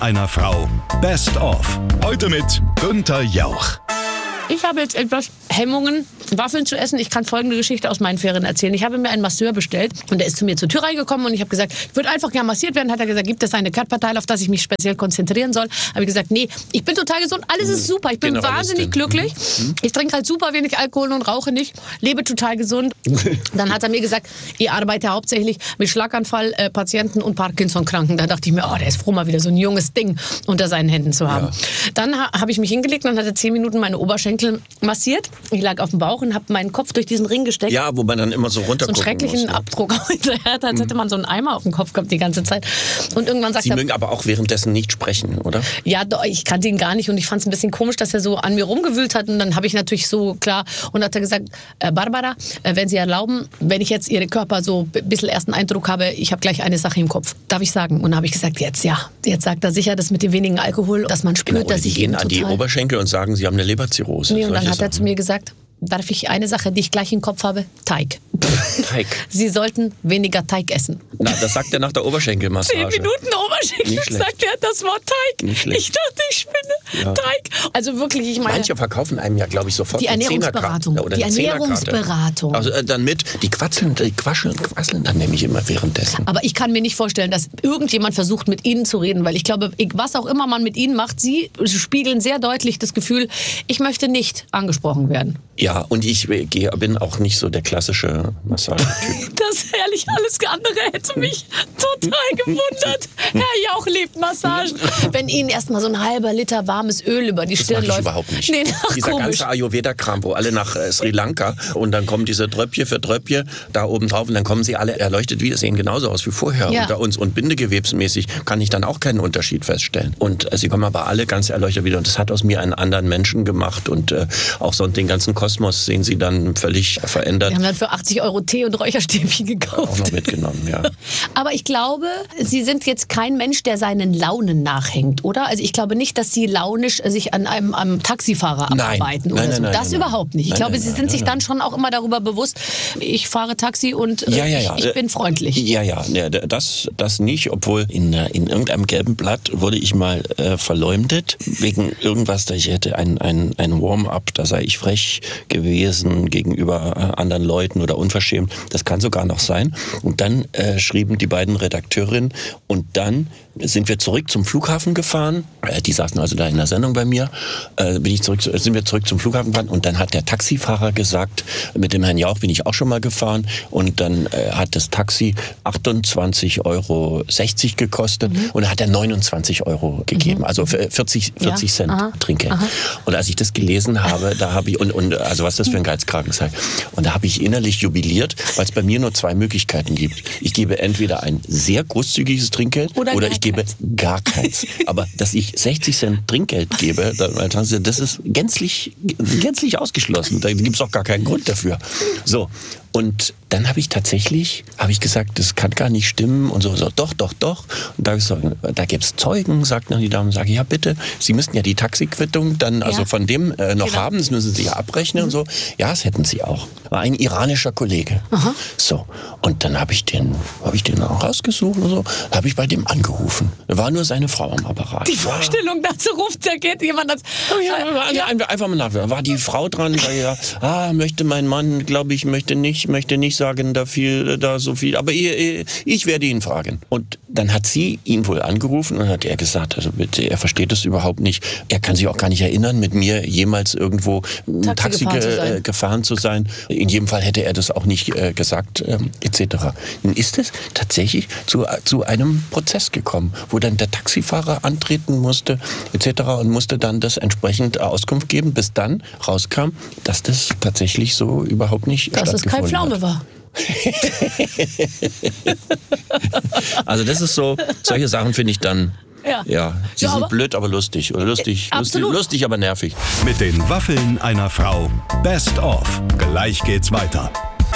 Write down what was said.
einer Frau. Best of. Heute mit Günther Jauch. Ich habe jetzt etwas Hemmungen, Waffeln zu essen. Ich kann folgende Geschichte aus meinen Ferien erzählen. Ich habe mir einen Masseur bestellt und der ist zu mir zur Tür reingekommen und ich habe gesagt, ich würde einfach gerne massiert werden. Hat er gesagt, gibt es eine Körperteil, auf das ich mich speziell konzentrieren soll? Habe ich gesagt, nee, ich bin total gesund, alles ist super, ich bin wahnsinnig glücklich. Ich trinke halt super wenig Alkohol und rauche nicht, lebe total gesund. Dann hat er mir gesagt, ich arbeite hauptsächlich mit Schlaganfall-Patienten und Parkinson-Kranken. Da dachte ich mir, der ist froh, mal wieder so ein junges Ding unter seinen Händen zu haben. Ja. Dann habe ich mich hingelegt und dann hat er 10 Minuten meine Oberschenkel massiert. Ich lag auf dem Bauch und habe meinen Kopf durch diesen Ring gesteckt. Ja, wo man dann immer so runtergucken muss. So einen schrecklichen Abdruck hinterher hat, als hätte man so einen Eimer auf dem Kopf gehabt die ganze Zeit. Und irgendwann sagt Sie mögen aber auch währenddessen nicht sprechen, oder? Ja, ich kannte ihn gar nicht und ich fand es ein bisschen komisch, dass er so an mir rumgewühlt hat. Und dann habe ich natürlich so klar und hat er gesagt, Barbara, wenn Sie erlauben, wenn ich jetzt Ihre Körper so ein bisschen ersten Eindruck habe, ich habe gleich eine Sache im Kopf. Darf ich sagen? Und dann habe ich gesagt, jetzt sagt er sicher, das mit dem wenigen Alkohol, dass man spürt, dass ich gehen an die Oberschenkel und sagen, Sie haben eine Leberzirrhose. Nee, und dann hat er zu mir gesagt, darf ich eine Sache, die ich gleich im Kopf habe? Teig. Sie sollten weniger Teig essen. Na, das sagt er nach der Oberschenkelmassage. 10 Minuten Oberschenkel sagt er das Wort Teig. Nicht schlecht. Ich dachte, ich spinne. Ja. Teig. Also wirklich, ich meine... Manche verkaufen einem ja, glaube ich, sofort die Ernährungsberatung. Die Ernährungsberatung. Also damit, die quasseln dann nämlich immer währenddessen. Aber ich kann mir nicht vorstellen, dass irgendjemand versucht, mit Ihnen zu reden, weil ich glaube, was auch immer man mit Ihnen macht, Sie spiegeln sehr deutlich das Gefühl, ich möchte nicht angesprochen werden. Ja, und ich bin auch nicht so der klassische Massagetyp. Das ehrlich, alles andere hätte mich total gewundert. Herr Jauch liebt Massagen. Wenn Ihnen erstmal so ein halber Liter warmes Öl über die Stirn läuft. Das mag ich überhaupt nicht. Nee, dieser ganze Ayurveda-Kram, wo alle nach Sri Lanka und dann kommen diese Tröpfchen für Tröpfchen da oben drauf und dann kommen sie alle erleuchtet wieder, sehen genauso aus wie vorher unter uns. Und bindegewebsmäßig kann ich dann auch keinen Unterschied feststellen. Und sie kommen aber alle ganz erleuchtet wieder und das hat aus mir einen anderen Menschen gemacht und auch so den ganzen Kosmos sehen sie dann völlig verändert. Wir haben dann für 80 € Tee und Räucherstäbchen gekauft. Auch noch mitgenommen, ja. Aber ich glaube, Sie sind jetzt kein Mensch, der seinen Launen nachhängt, oder? Also ich glaube nicht, dass Sie launisch sich an einem Taxifahrer abarbeiten oder so. Das überhaupt nicht. Ich glaube, Sie sind sich dann schon auch immer darüber bewusst, ich fahre Taxi und ich bin freundlich. Ja, das nicht, obwohl in irgendeinem gelben Blatt wurde ich mal verleumdet, wegen irgendwas, da ich hätte ein Warm-up, da sei ich frech gewesen gegenüber anderen Leuten oder unverschämt. Das kann sogar noch sein. Und dann schrieben die beiden Redakteurinnen und dann sind wir zurück zum Flughafen gefahren. Die saßen also da in der Sendung bei mir. Sind wir zurück zum Flughafen gefahren und dann hat der Taxifahrer gesagt, mit dem Herrn Jauch bin ich auch schon mal gefahren und dann hat das Taxi 28,60 € gekostet und dann hat er 29 € gegeben, also 40 Cent Trinkgeld. Und als ich das gelesen habe, da habe ich, und also was das für ein Geizkragen sei, und da habe ich innerlich jubiliert, weil es bei mir nur 2 Möglichkeiten gibt. Ich gebe entweder ein sehr großzügiges Trinkgeld oder ich gebe gar keins. Aber dass ich 60 Cent Trinkgeld gebe, das ist gänzlich ausgeschlossen. Da gibt es auch gar keinen Grund dafür. So. Und dann habe ich gesagt, das kann gar nicht stimmen und so, doch. Und da gibt es Zeugen, sagt dann die Dame, sage ja bitte, Sie müssten ja die Taxiquittung dann also von dem noch haben, das müssen Sie ja abrechnen und so. Ja, das hätten Sie auch. War ein iranischer Kollege. Aha. So, und dann habe ich den auch rausgesucht und so, habe ich bei dem angerufen. Da war nur seine Frau am Apparat. Die Vorstellung, dazu ruft, da geht jemand einfach mal nach. War die Frau dran, möchte mein Mann, glaube ich, möchte nicht sagen, da so viel, aber ich werde ihn fragen. Und dann hat sie ihn wohl angerufen und hat er gesagt, also bitte, er versteht es überhaupt nicht. Er kann sich auch gar nicht erinnern, mit mir jemals irgendwo ein Taxi gefahren zu sein. In jedem Fall hätte er das auch nicht gesagt, etc. Nun ist es tatsächlich zu einem Prozess gekommen, wo dann der Taxifahrer antreten musste, etc. und musste dann das entsprechend Auskunft geben, bis dann rauskam, dass das tatsächlich so überhaupt nicht stattgefunden hat. Dass es kein Pflaume war. Also das ist so, solche Sachen finde ich dann, sie sind blöd, aber lustig. Oder lustig, aber nervig. Mit den Waffeln einer Frau. Best of. Gleich geht's weiter.